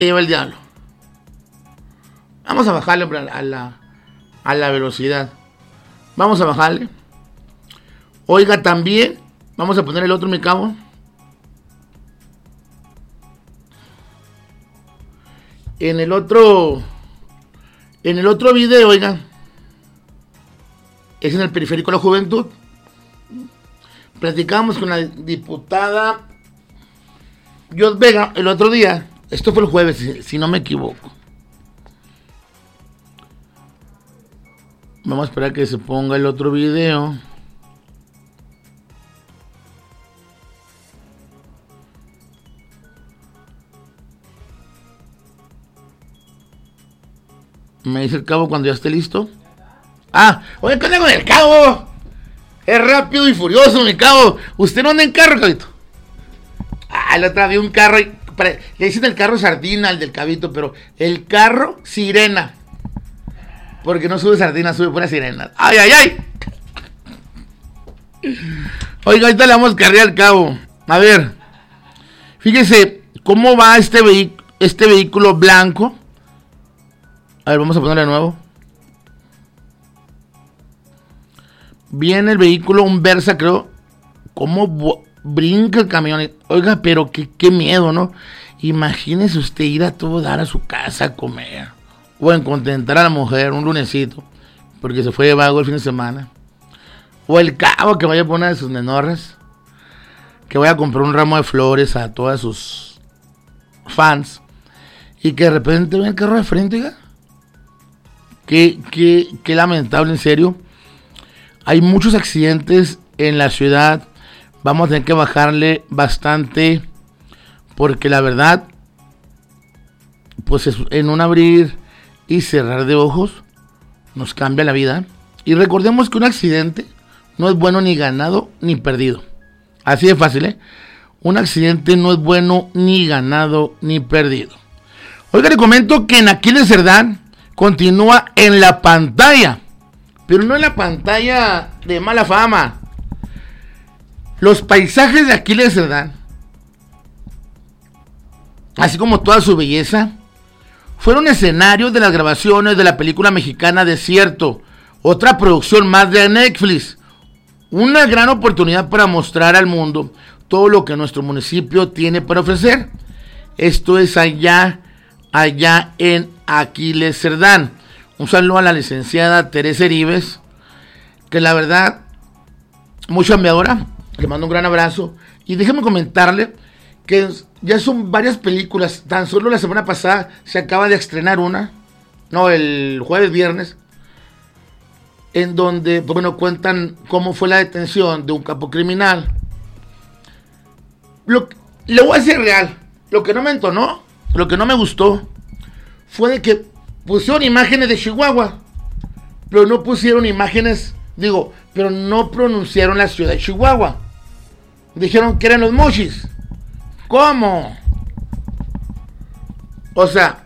lleva el diablo. Vamos a bajarle a la velocidad. Vamos a bajarle. Oiga, también vamos a poner el otro, mi cabo. En el otro video, oiga, es en el Periférico de la Juventud. Platicamos con la diputada Yos Vega el otro día. Esto fue el jueves, si no me equivoco. Vamos a esperar que se ponga el otro video. Me dice el cabo cuando ya esté listo. Oye, ¿qué onda con el cabo? Es rápido y furioso, mi cabo. ¿Usted no anda en carro, cabito? La otra vi un carro. Le dicen el carro sardina al del cabito, pero el carro sirena. Porque no sube sardina, sube pura sirena. ¡Ay, ay, ay! Oiga, ahorita le vamos a cargar al cabo. A ver. Fíjese cómo va este vehículo blanco. A ver, vamos a ponerle de nuevo. Viene el vehículo, un Versa, creo. ¿Cómo brinca el camión? Oiga, pero qué miedo, ¿no? Imagínese usted ir a todo dar a su casa a comer. O en contentar a la mujer un lunesito. Porque se fue de vago el fin de semana. O el cabo que vaya a poner de sus nenorras. Que vaya a comprar un ramo de flores a todas sus fans. Y que de repente ve el carro de frente, oiga. Qué lamentable, en serio. Hay muchos accidentes en la ciudad. Vamos a tener que bajarle bastante. Porque la verdad, pues en un abrir y cerrar de ojos nos cambia la vida. Y recordemos que un accidente no es bueno ni ganado ni perdido. Así de fácil, ¿eh? Un accidente no es bueno ni ganado ni perdido. Oiga, le comento que en Aquiles Cerdán continúa en la pantalla, pero no en la pantalla de mala fama. Los paisajes de Aquiles Cerdán, así como toda su belleza, fueron escenarios de las grabaciones de la película mexicana Desierto, otra producción más de Netflix. Una gran oportunidad para mostrar al mundo todo lo que nuestro municipio tiene para ofrecer. Esto es allá en Aquiles Cerdán. Un saludo a la licenciada Teresa Heribes, que la verdad, muy chambeadora. Le mando un gran abrazo. Y déjeme comentarle que ya son varias películas. Tan solo la semana pasada se acaba de estrenar una. No, el jueves, viernes. En donde, bueno, cuentan cómo fue la detención de un capo criminal. Le voy a decir real. Lo que no me entonó, lo que no me gustó, fue de que pusieron imágenes de Chihuahua, pero no pusieron imágenes, pero no pronunciaron la ciudad de Chihuahua. Dijeron que eran los Mochis. ¿Cómo? O sea,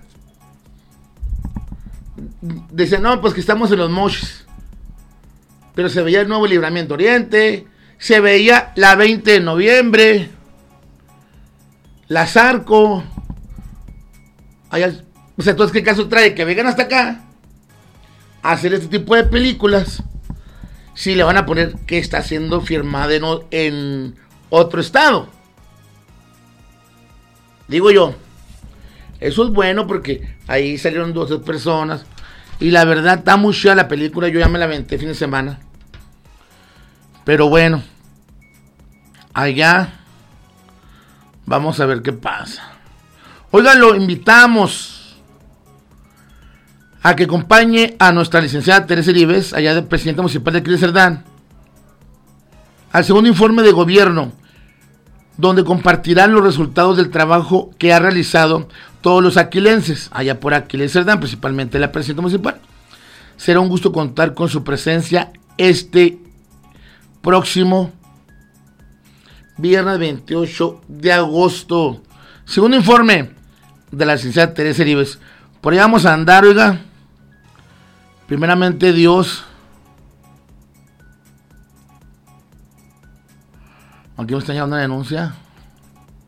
dicen, no, pues que estamos en los Mochis. Pero se veía el Nuevo Libramiento Oriente, se veía la 20 de noviembre, la Zarco. O sea, entonces, ¿qué caso trae que vengan hasta acá a hacer este tipo de películas si le van a poner que está siendo firmada en otro estado? Digo yo, eso es bueno porque ahí salieron 12 personas y la verdad está muy chida la película. Yo ya me la aventé fin de semana, pero bueno, allá vamos a ver qué pasa. Oigan, lo invitamos a que acompañe a nuestra licenciada Teresa Heribes, allá de presidenta municipal de Aquiles Cerdán, al segundo informe de gobierno, donde compartirán los resultados del trabajo que ha realizado todos los aquilenses, allá por Aquiles Cerdán, principalmente la presidenta municipal. Será un gusto contar con su presencia este próximo viernes 28 de agosto. Segundo informe de la licenciada Teresa Heribes. Por ahí vamos a andar, oiga. Primeramente Dios. Aquí me están llevando una denuncia.